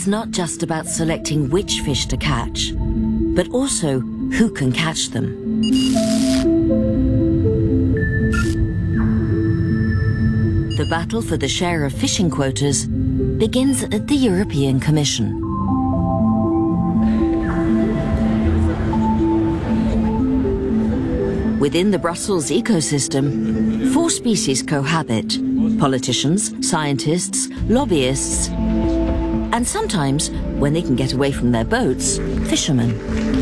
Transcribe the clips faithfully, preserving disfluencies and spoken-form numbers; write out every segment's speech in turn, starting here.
It's not just about selecting which fish to catch, but also who can catch them. The battle for the share of fishing quotas begins at the European Commission. Within the Brussels ecosystem, four species cohabit: politicians, scientists, lobbyists, and sometimes, when they can get away from their boats, fishermen.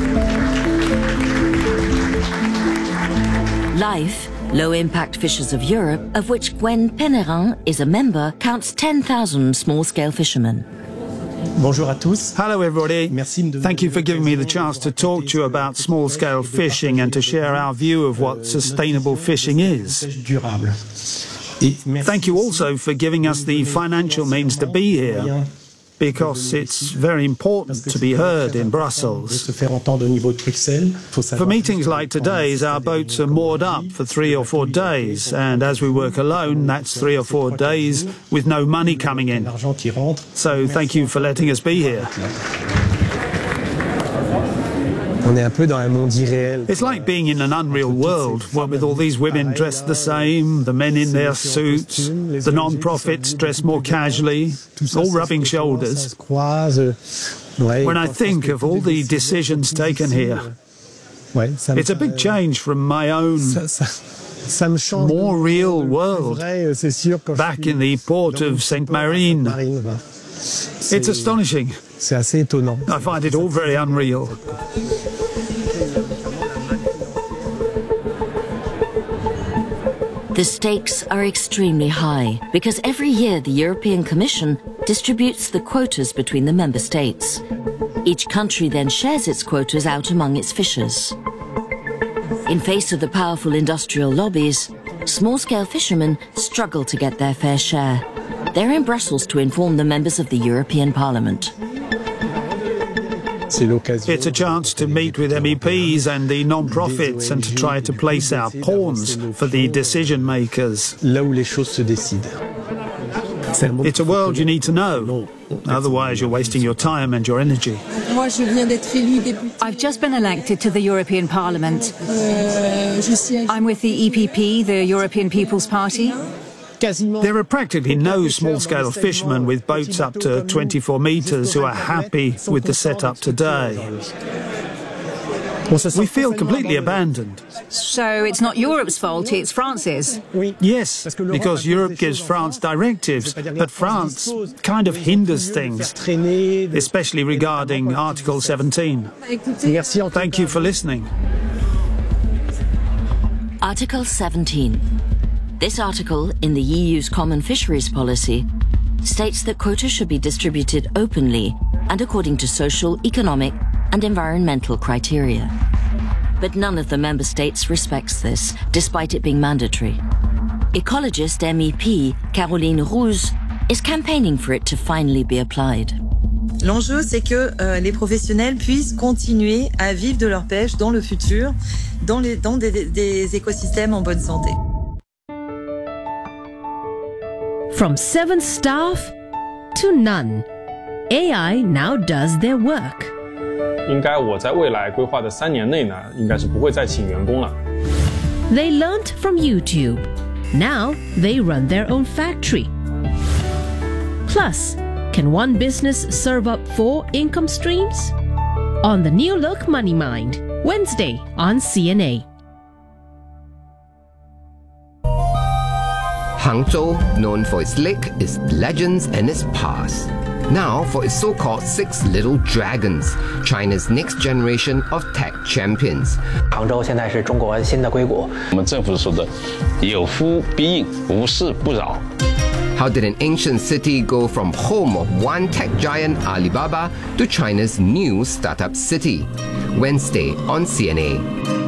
LIFE, Low-Impact Fishers of Europe, of which Gwen Pennerin is a member, counts ten thousand small-scale fishermen. Bonjour à tous. Hello everybody. Thank you for giving me the chance to talk to you about small-scale fishing and to share our view of what sustainable fishing is. Thank you also for giving us the financial means to be here, because it's very important to be heard in Brussels. For meetings like today's, our boats are moored up for three or four days, and as we work alone, that's three or four days with no money coming in. So thank you for letting us be here. It's like being in an unreal world, what with all these women dressed the same, the men in their suits, the non-profits dressed more casually, all rubbing shoulders. When I think of all the decisions taken here, it's a big change from my own more real world back in the port of Sainte Marine. It's astonishing. I find it all very unreal. The stakes are extremely high because every year the European Commission distributes the quotas between the member states. Each country then shares its quotas out among its fishers. In face of the powerful industrial lobbies, small-scale fishermen struggle to get their fair share. They're in Brussels to inform the members of the European Parliament. It's a chance to meet with M E Ps and the non-profits and to try to place our pawns for the decision makers. It's a world you need to know, otherwise you're wasting your time and your energy. I've just been elected to the European Parliament. I'm with the E P P, the European People's Party. There are practically no small-scale fishermen with boats up to twenty-four metres who are happy with the setup today. We feel completely abandoned. So it's not Europe's fault, it's France's? Yes, because Europe gives France directives, but France kind of hinders things, especially regarding Article seventeen. Thank you for listening. Article seventeen. This article in the E U's Common Fisheries Policy states that quotas should be distributed openly and according to social, economic and environmental criteria. But none of the member states respects this, despite it being mandatory. Ecologist M E P Caroline Rouse is campaigning for it to finally be applied. L'enjeu, c'est que euh, les professionnels puissent continuer à vivre de leur pêche dans le futur, dans, les, dans des, des écosystèmes en bonne santé. From seven staff to none, A I now does their work. 应该我在未来规划的三年内呢，应该是不会再请员工了。 They learnt from YouTube. Now they run their own factory. Plus, can one business serve up four income streams? On the New Look Money Mind, Wednesday on C N A. Hangzhou, known for its lake, its legends and its past. Now for its so-called Six Little Dragons, China's next generation of tech champions. 杭州现在是中国新的硅谷。 我们政府说的有夫必应，无事不扰。 How did an ancient city go from home of one tech giant Alibaba to China's new startup city? Wednesday on C N A.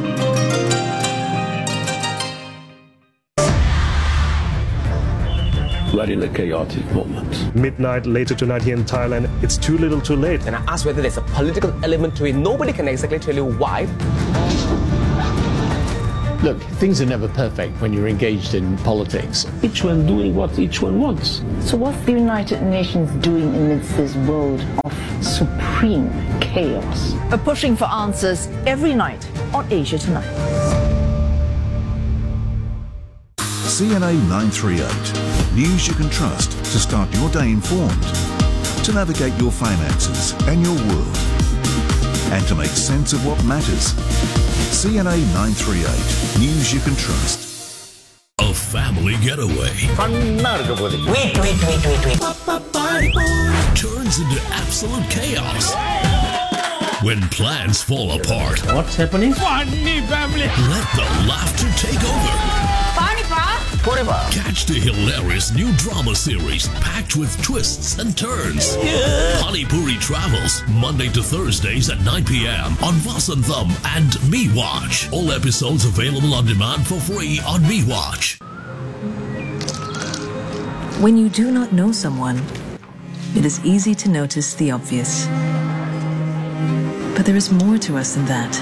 Very chaotic moment. Midnight later tonight here in Thailand, it's too little too late. And I asked whether there's a political element to it. Nobody can exactly tell you why. Look, things are never perfect when you're engaged in politics. Each one doing what each one wants. So what's the United Nations doing amidst this world of supreme chaos. We're pushing for answers every night on Asia Tonight. C N A nine thirty-eight. News you can trust to start your day informed, to navigate your finances and your world, and to make sense of what matters. C N A nine thirty-eight. News you can trust. A family getaway. Wait, wait, wait, wait, wait. Turns into absolute chaos. When plans fall apart. What's happening? Funny family. Let the laughter take over. Funny pa? Catch the hilarious new drama series packed with twists and turns. Yeah. Pani Puri Travels, Monday to Thursdays at nine p m on Vasantham and MeWatch. All episodes available on demand for free on MeWatch. When you do not know someone, it is easy to notice the obvious. But there is more to us than that.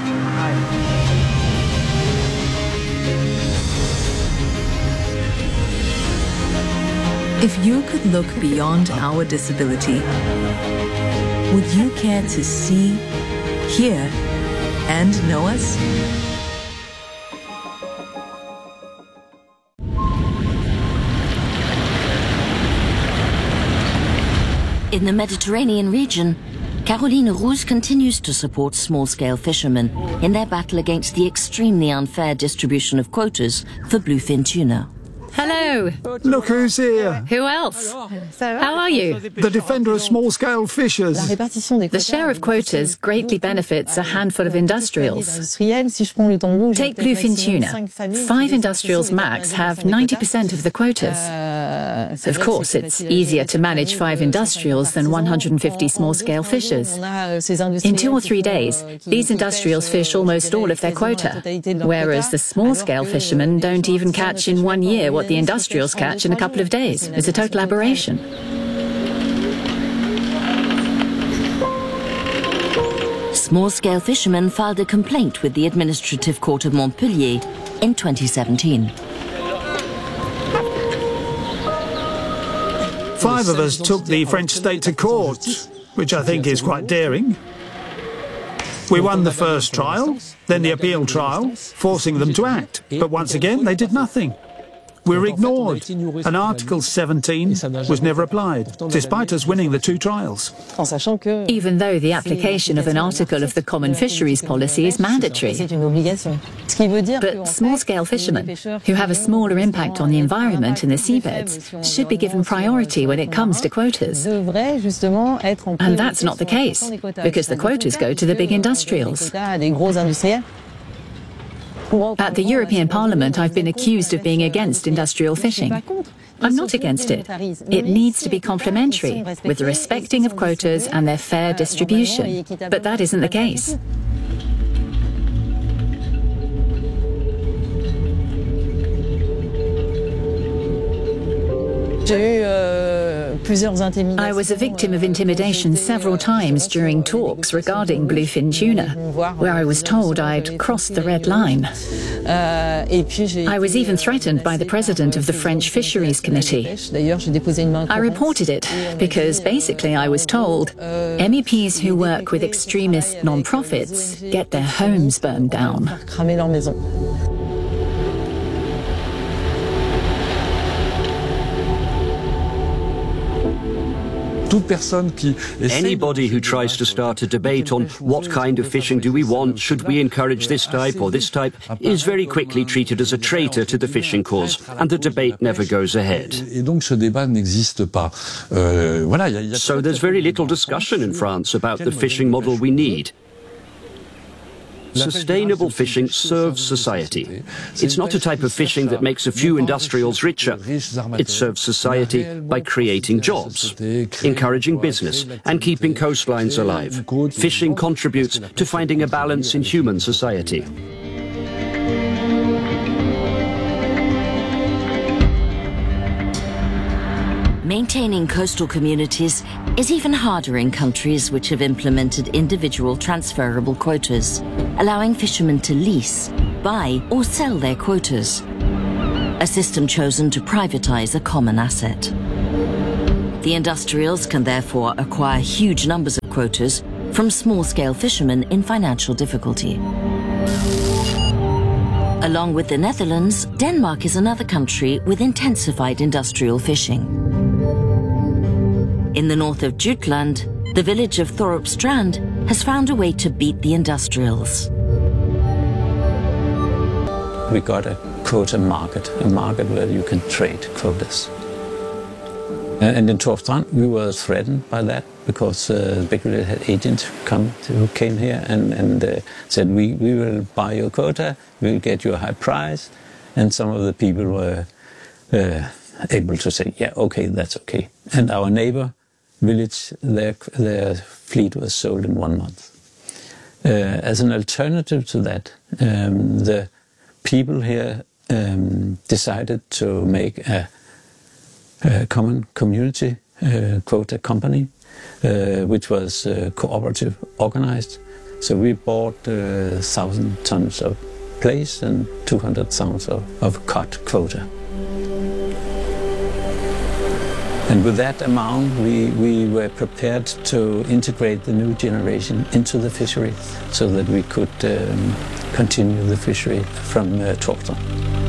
If you could look beyond our disability, would you care to see, hear, and know us? In the Mediterranean region, Caroline Roos continues to support small-scale fishermen in their battle against the extremely unfair distribution of quotas for bluefin tuna. Hello. Look who's here. Who else? How are you? The defender of small-scale fishers. The share of quotas greatly benefits a handful of industrials. Take bluefin tuna. Five industrials max have ninety percent of the quotas. Of course, it's easier to manage five industrials than one hundred fifty small-scale fishers. In two or three days, these industrials fish almost all of their quota, whereas the small-scale fishermen don't even catch in one year what the industrials catch in a couple of days. It's a total aberration. Small-scale fishermen filed a complaint with the Administrative Court of Montpellier in twenty seventeen. Five of us took the French state to court, which I think is quite daring. We won the first trial, then the appeal trial, forcing them to act. But once again, they did nothing. We were ignored, and Article seventeen was never applied, despite us winning the two trials. Even though the application of an article of the Common Fisheries Policy is mandatory. But small-scale fishermen, who have a smaller impact on the environment and the seabeds, should be given priority when it comes to quotas. And that's not the case, because the quotas go to the big industrials. At the European Parliament, I've been accused of being against industrial fishing. I'm not against it. It needs to be complementary, with the respecting of quotas and their fair distribution. But that isn't the case. I was a victim of intimidation several times during talks regarding bluefin tuna, where I was told I'd crossed the red line. I was even threatened by the president of the French Fisheries Committee. I reported it because basically I was told M E Ps who work with extremist non-profits get their homes burned down. Anybody who tries to start a debate on what kind of fishing do we want, should we encourage this type or this type, is very quickly treated as a traitor to the fishing cause, and the debate never goes ahead. So there's very little discussion in France about the fishing model we need. Sustainable fishing serves society. It's not a type of fishing that makes a few industrials richer. It serves society by creating jobs, encouraging business, and keeping coastlines alive. Fishing contributes to finding a balance in human society. Maintaining coastal communities is even harder in countries which have implemented individual transferable quotas, allowing fishermen to lease, buy or sell their quotas, a system chosen to privatize a common asset. The industrials can therefore acquire huge numbers of quotas from small-scale fishermen in financial difficulty. Along with the Netherlands, Denmark is another country with intensified industrial fishing. In the north of Jutland, the village of Thorup Strand has found a way to beat the industrials. We got a quota market, a market where you can trade quotas. And in Thorup Strand, we were threatened by that because uh, Becquerel had agents come to, who came here and, and uh, said, we, we will buy your quota, we'll get you a high price. And some of the people were uh, able to say, yeah, okay, that's okay. And our neighbor village, their, their fleet was sold in one month. Uh, as an alternative to that, um, the people here um, decided to make a a common community uh, quota company, uh, which was uh, cooperative organized. So we bought a uh, thousand tons of plaice and two hundred tons of, of cod quota. And with that amount, we, we were prepared to integrate the new generation into the fishery so that we could um, continue the fishery from uh, Thorup Strand.